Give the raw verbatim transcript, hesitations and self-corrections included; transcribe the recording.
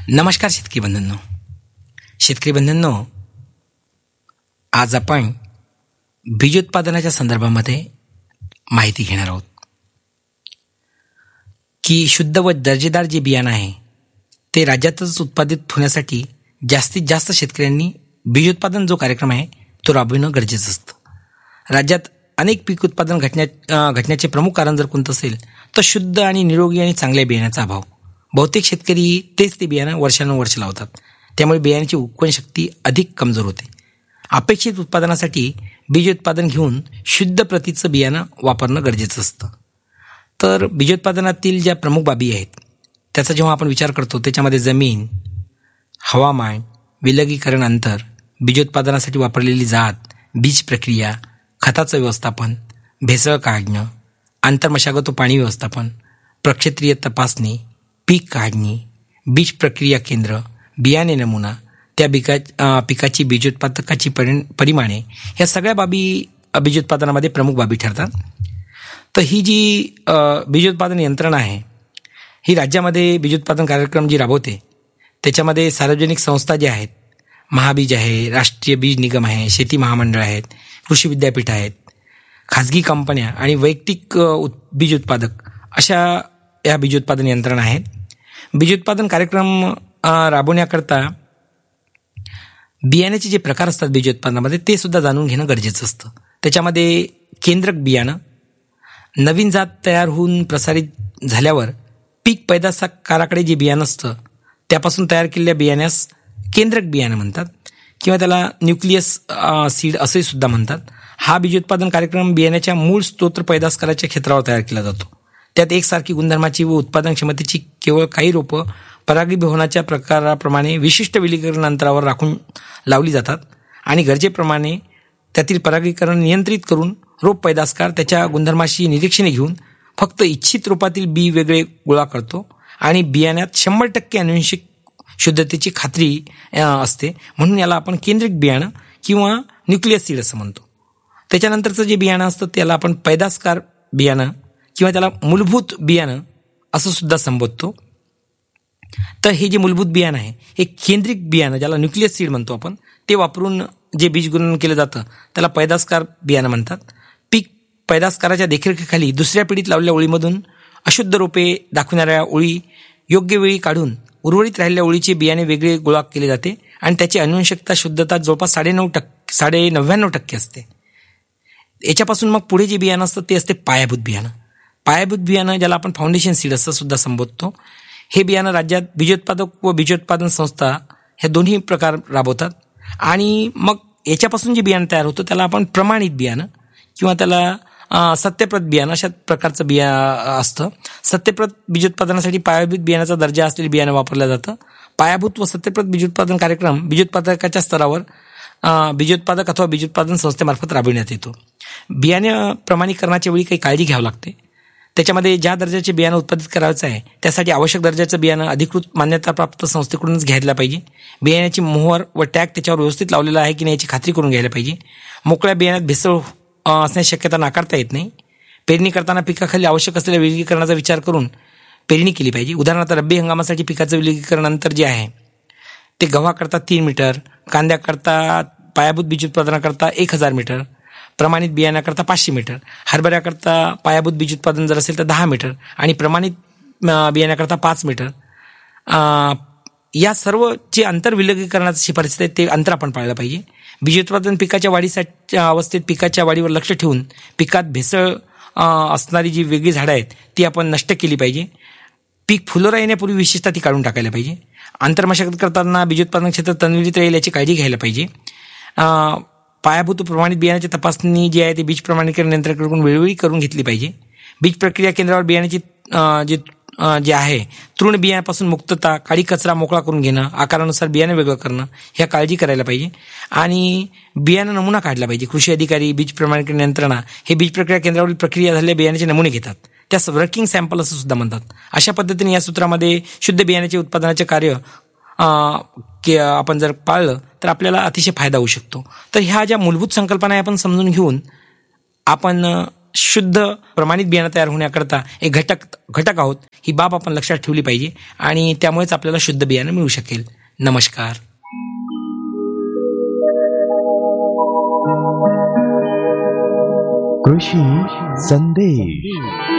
नमस्कार शेतकरी बंधूंनो. शेतकरी बंधूंनो, आज आपण बीजोत्पादनाच्या संदर्भामध्ये माहिती घेणार आहोत की शुद्ध व दर्जेदार जे बियाणं आहे ते राज्यातच उत्पादित होण्यासाठी जास्तीत जास्त शेतकऱ्यांनी बीजोत्पादन जो कार्यक्रम आहे तो राबविणं गरजेचं असतं. राज्यात अनेक पीक उत्पादन घटण्या घटण्याचे प्रमुख कारण जर कोणतं असेल तर शुद्ध आणि निरोगी आणि चांगल्या बियाण्याचा अभाव. बहुतेक शेतकरी तेच ते बियाणं वर्षानुवर्ष लावतात, त्यामुळे बियाण्याची उगवण शक्ती अधिक कमजोर होते. अपेक्षित उत्पादनासाठी बीजोत्पादन घेऊन शुद्ध प्रतीचं बियाणं वापरणं गरजेचं असतं. तर बीजोत्पादनातील ज्या प्रमुख बाबी आहेत त्याचा जेव्हा आपण विचार करतो त्याच्यामध्ये जमीन, हवामान, विलगीकरण अंतर, बीजोत्पादनासाठी वापरलेली जात, बीज प्रक्रिया, खताचं व्यवस्थापन, भेसळ काढणं, आंतरमशागत व पाणी व्यवस्थापन, प्रक्षेत्रीय तपासणी, पीक काढणी, बीज प्रक्रिया केंद्र, बियाणे नमुना, त्या पिका पिकाची बीजोत्पादकाची परि परिमाणे ह्या सगळ्या बाबी बीजोत्पादनामध्ये प्रमुख बाबी ठरतात. तर ही जी बीजोत्पादन यंत्रणा आहे ही राज्यामध्ये बीजोत्पादन कार्यक्रम जी राबवते त्याच्यामध्ये सार्वजनिक संस्था ज्या आहेत, महाबीज आहे, राष्ट्रीय बीज निगम आहे, शेती महामंडळ आहेत, कृषी विद्यापीठ आहेत, खाजगी कंपन्या आणि वैयक्तिक बीज उत्पादक अशा या बीजोत्पादन यंत्रणा आहेत. बीजोत्पादन कार्यक्रम राबवण्याकरता बियाण्याचे जे प्रकार असतात बीजोत्पादनामध्ये ते सुद्धा जाणून घेणं गरजेचं असतं. त्याच्यामध्ये केंद्रक बियाणं, नवीन जात तयार होऊन प्रसारित झाल्यावर पीक पैदासाकाराकडे जे बियाणं असतं त्यापासून तयार केलेल्या बियाण्यास केंद्रक बियाणं म्हणतात किंवा त्याला न्यूक्लियस सीड असे सुद्धा म्हणतात. हा बीजोत्पादन कार्यक्रम बियाण्याच्या मूळ स्त्रोत पैदासकाराच्या क्षेत्रावर तयार केला जातो. त्यात एकसारखी गुणधर्माची व उत्पादन क्षमतेची केवळ काही रोपं परागीभवनाच्या प्रकाराप्रमाणे विशिष्ट विलगीकरण अंतरावर राखून लावली जातात आणि गरजेप्रमाणे त्यातील परागीकरण नियंत्रित करून रोप पैदासकार त्याच्या गुणधर्माशी निरीक्षणे घेऊन फक्त इच्छित रोपातील बी वेगळे गोळा करतो आणि बियाण्यात शंभर टक्के अनुवंशिक शुद्धतेची खात्री असते, म्हणून याला आपण केंद्रिक बियाणं किंवा न्यूक्लियस सीड असं म्हणतो. त्याच्यानंतरचं जे बियाणं असतं त्याला आपण पैदासकार बियाणं किंवा त्याला मूलभूत बियाणं असं सुद्धा संबोधतो. तर हे जे मूलभूत बियाणं आहे हे केंद्रिक बियाणं ज्याला न्यूक्लियस सीड म्हणतो आपण ते वापरून जे बीजगुणन केलं जातं त्याला पैदासकार बियाणं म्हणतात. पीक पैदासकाराच्या देखरेखीखाली दुसऱ्या पिढीत लावलेल्या ओळीमधून अशुद्ध रोपे दाखवणाऱ्या ओळी योग्य वेळी काढून उर्वरित राहिलेल्या ओळीचे बियाणे वेगळे गोळा केले जाते आणि त्याची अनुवंशिकता शुद्धता जवळपास साडेनऊ टक्के साडे नव्याण्णव टक्के असते. याच्यापासून मग पुढे जे बियाणं असतं ते असते पायाभूत बियाणं. पायाभूत बियाणं ज्याला आपण फाउंडेशन सीड असं सुद्धा संबोधतो. हे बियाणं राज्यात बीजोत्पादक व बीजोत्पादन संस्था हे दोन्ही प्रकार राबवतात आणि मग याच्यापासून जे बियाणं तयार होतं त्याला आपण प्रमाणित बियाणं किंवा त्याला सत्यप्रत बियाणं अशा प्रकारचं बिया असतं. सत्यप्रत बीजोत्पादनासाठी पायाभूत बियाण्याचा दर्जा असलेले बियाणं वापरलं जातं. पायाभूत व सत्यप्रत बीजोत्पादन कार्यक्रम बीजोत्पादकाच्या स्तरावर बीजोत्पादक अथवा बीजोत्पादन संस्थेमार्फत राबविण्यात येतो. बियाणे प्रमाणीकरणाच्या वेळी काही काळजी घ्यावी लागते. त्याच्यामध्ये ज्या दर्जाचे बियाणं उत्पादित करायचं आहे त्यासाठी आवश्यक दर्जाचं बियाणं अधिकृत मान्यताप्राप्त संस्थेकडूनच घ्यायला पाहिजे. बियाण्याची मोहर व टॅग त्याच्यावर व्यवस्थित लावलेला आहे की नाही याची खात्री करून घ्यायला पाहिजे. मोकळ्या बियाण्यात भेसळ असण्याची शक्यता नाकारता येत नाही. पेरणी करताना पिकाखाली आवश्यक असलेल्या विलगीकरणाचा विचार करून पेरणी केली पाहिजे. उदाहरणार्थ रब्बी हंगामासाठी पिकाचं विलगीकरण अंतर जे आहे ते गव्हाकरता तीन मीटर, कांद्याकरता पायाभूत बीज उत्पादनाकरता एक हजार मीटर, प्रमाणित बियाण्याकरता पाचशे मीटर, हरभऱ्याकरता पायाभूत बीज उत्पादन जर असेल तर दहा मीटर आणि प्रमाणित बियाण्याकरता पाच मीटर. या सर्व जे अंतर विलगीकरणाची शिफारस आहे ते अंतर आपण पाळलं पाहिजे. बीजोत्पादन पिकाच्या वाढीसाठी अवस्थेत पिकाच्या वाढीवर लक्ष ठेवून पिकात भेसळ असणारी जी वेगळी झाडं आहेत ती आपण नष्ट केली पाहिजे. पीक फुलोरा येण्यापूर्वी विशेषतः ती काढून टाकायला पाहिजे. आंतरमशागत करताना बीजोत्पादन क्षेत्र तन्वित राहील याची काळजी घ्यायला पाहिजे. पायाभूत प्रमाणित बियाण्याची तपासणी जी आहे ती बीज प्रमाणीकरण यंत्रणाकडून वेळोवेळी करून घेतली पाहिजे. बीज प्रक्रिया केंद्रावर बियाण्याची जे जे आहे तृण बियाण्यापासून मुक्तता, काळी कचरा मोकळा करून घेणं, आकारानुसार बियाणं वेगळं करणं ह्या काळजी करायला पाहिजे आणि बियाणं नमुना काढला पाहिजे. कृषी अधिकारी, बीज प्रमाणीकरण यंत्रणा हे बीज प्रक्रिया केंद्रावरील प्रक्रिया झालेल्या बियाण्याचे नमुने घेतात. त्यास वर्किंग सॅम्पल असं सुद्धा म्हणतात. अशा पद्धतीने या सूत्रामध्ये शुद्ध बियाण्याचे उत्पादनाचे कार्य की आपण जर पाळलं तर आपल्याला अतिशय फायदा होऊ शकतो. तर ह्या ज्या मूलभूत संकल्पना आपण समजून घेऊन आपण शुद्ध प्रमाणित बियाणं तयार होण्याकरता एक घटक घटक आहोत, ही बाब आपण लक्षात ठेवली पाहिजे आणि त्यामुळेच आपल्याला शुद्ध बियाणं मिळू शकेल. नमस्कार. कृषी संदेश.